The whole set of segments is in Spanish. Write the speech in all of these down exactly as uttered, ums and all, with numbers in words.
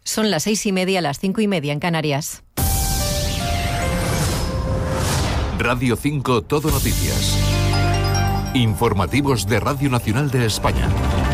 Son las seis y media, las cinco y media en Canarias. Radio cinco Todo Noticias. Informativos de Radio Nacional de España.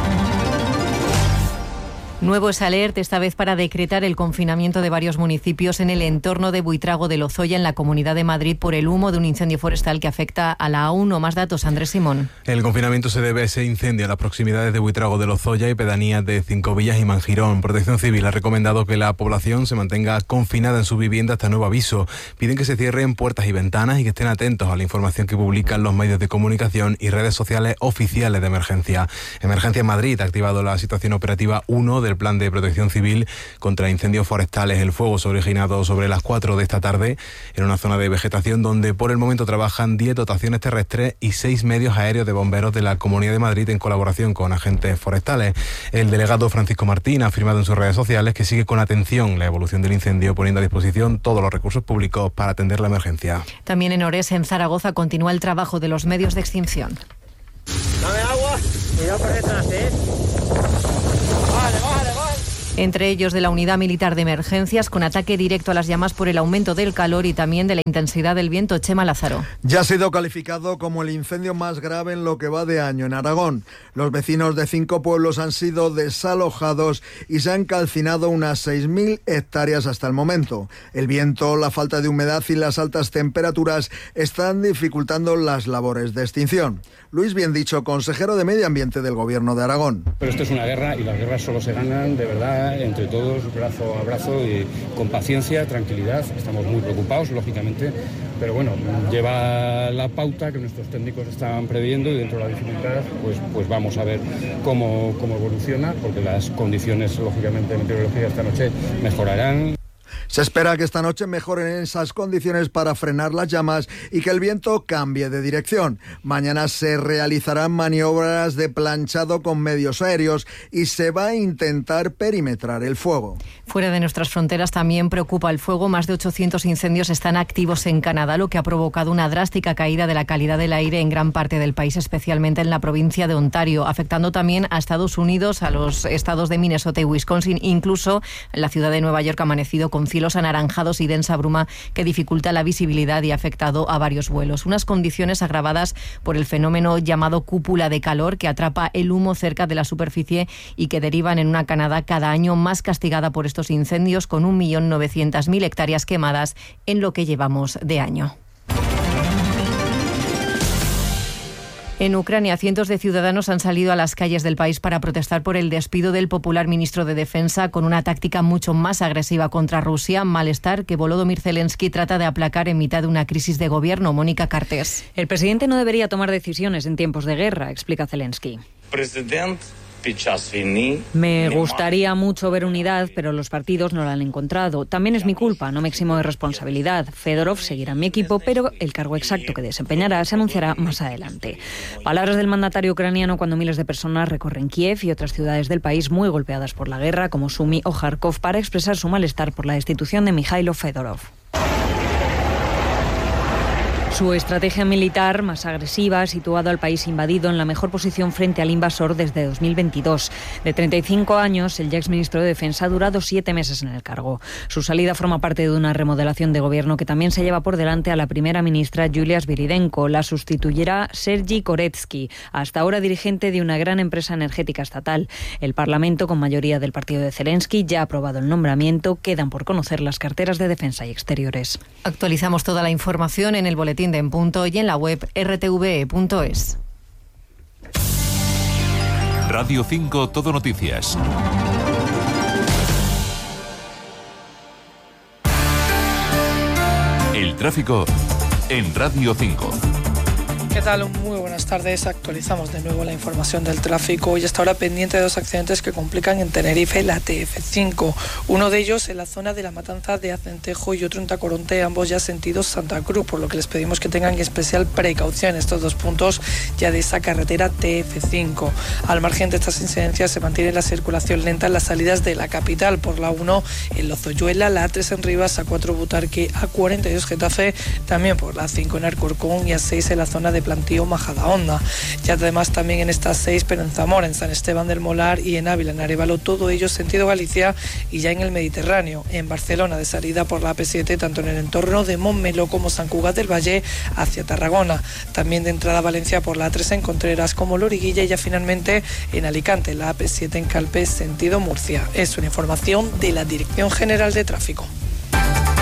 Nuevo es alert, esta vez para decretar el confinamiento de varios municipios en el entorno de Buitrago de Lozoya, en la Comunidad de Madrid, por el humo de un incendio forestal que afecta a la A uno. Más datos, Andrés Simón. El confinamiento se debe a ese incendio a las proximidades de Buitrago de Lozoya y pedanías de Cincovillas y Mangirón. Protección Civil ha recomendado que la población se mantenga confinada en su vivienda hasta nuevo aviso. Piden que se cierren puertas y ventanas y que estén atentos a la información que publican los medios de comunicación y redes sociales oficiales de emergencia. Emergencia Madrid ha activado la situación operativa uno del Plan de Protección Civil contra incendios forestales. El fuego se ha originado sobre las cuatro de esta tarde en una zona de vegetación donde por el momento trabajan diez dotaciones terrestres y seis medios aéreos de bomberos de la Comunidad de Madrid en colaboración con agentes forestales. El delegado Francisco Martín ha afirmado en sus redes sociales que sigue con atención la evolución del incendio, poniendo a disposición todos los recursos públicos para atender la emergencia. También en Ores, en Zaragoza, continúa el trabajo de los medios de extinción. Dame agua, cuidado por detrás, ¿eh? Vale, vale, vale. Entre ellos de la Unidad Militar de Emergencias, con ataque directo a las llamas por el aumento del calor y también de la intensidad del viento. Chema Lázaro. Ya ha sido calificado como el incendio más grave en lo que va de año en Aragón. Los vecinos de cinco pueblos han sido desalojados y se han calcinado unas seis mil hectáreas hasta el momento. El viento, la falta de humedad y las altas temperaturas están dificultando las labores de extinción. Luis Biendicho, consejero de Medio Ambiente del Gobierno de Aragón. Pero esto es una guerra y las guerras solo se ganan de verdad entre todos, brazo a brazo y con paciencia, tranquilidad. Estamos muy preocupados, lógicamente, pero bueno, lleva la pauta que nuestros técnicos estaban previendo y dentro de la dificultad pues, pues vamos a ver cómo, cómo evoluciona, porque las condiciones, lógicamente, de meteorología esta noche mejorarán. Se espera que esta noche mejoren esas condiciones para frenar las llamas y que el viento cambie de dirección. Mañana se realizarán maniobras de planchado con medios aéreos y se va a intentar perimetrar el fuego. Fuera de nuestras fronteras también preocupa el fuego. Más de ochocientos incendios están activos en Canadá, lo que ha provocado una drástica caída de la calidad del aire en gran parte del país, especialmente en la provincia de Ontario, afectando también a Estados Unidos, a los estados de Minnesota y Wisconsin. Incluso la ciudad de Nueva York ha amanecido con cielos anaranjados y densa bruma que dificulta la visibilidad y ha afectado a varios vuelos. Unas condiciones agravadas por el fenómeno llamado cúpula de calor, que atrapa el humo cerca de la superficie y que derivan en una Canadá cada año más castigada por estos incendios, con un millón novecientas mil hectáreas quemadas en lo que llevamos de año. En Ucrania, cientos de ciudadanos han salido a las calles del país para protestar por el despido del popular ministro de Defensa, con una táctica mucho más agresiva contra Rusia, malestar que Volodymyr Zelensky trata de aplacar en mitad de una crisis de gobierno. Mónica Cartés. El presidente no debería tomar decisiones en tiempos de guerra, explica Zelensky. Presidente. Me gustaría mucho ver unidad, pero los partidos no la han encontrado. También es mi culpa, no me eximo de responsabilidad. Fedorov seguirá en mi equipo, pero el cargo exacto que desempeñará se anunciará más adelante. Palabras del mandatario ucraniano cuando miles de personas recorren Kiev y otras ciudades del país muy golpeadas por la guerra, como Sumy o Kharkov, para expresar su malestar por la destitución de Mikhailo Fedorov. Su estrategia militar más agresiva ha situado al país invadido en la mejor posición frente al invasor desde dos mil veintidós. De treinta y cinco años, el ya exministro de Defensa ha durado siete meses en el cargo. Su salida forma parte de una remodelación de gobierno que también se lleva por delante a la primera ministra Yulia Sviridenko. La sustituirá Sergi Koretsky, hasta ahora dirigente de una gran empresa energética estatal. El Parlamento, con mayoría del partido de Zelensky, ya ha aprobado el nombramiento. Quedan por conocer las carteras de Defensa y Exteriores. Actualizamos toda la información en el boletín de En Punto y en la web erre te ve e punto es. Radio cinco Todo Noticias. El tráfico en Radio cinco. ¿Qué tal? Muy buenas tardes. Actualizamos de nuevo la información del tráfico y hasta ahora pendiente de dos accidentes que complican en Tenerife la te efe cinco. Uno de ellos en la zona de la Matanza de Acentejo y otro en Tacoronte, ambos ya sentidos Santa Cruz, por lo que les pedimos que tengan especial precaución estos dos puntos ya de esa carretera te efe cinco. Al margen de estas incidencias se mantiene la circulación lenta en las salidas de la capital por la uno en Lozoyuela, la a tres en Rivas, a cuatro Butarque, a cuarenta y dos Getafe, también por la cinco en Alcorcón y a seis en la zona de Plantío, Majadahonda. Y además también en estas seis, pero en Zamora, en San Esteban del Molar y en Ávila, en Arévalo, todo ello sentido Galicia y ya en el Mediterráneo. En Barcelona, de salida por la A P siete, tanto en el entorno de Montmeló como San Cugat del Valle hacia Tarragona. También de entrada a Valencia por la A tres en Contreras como Loriguilla y ya finalmente en Alicante, la A P siete en Calpe, sentido Murcia. Es una información de la Dirección General de Tráfico.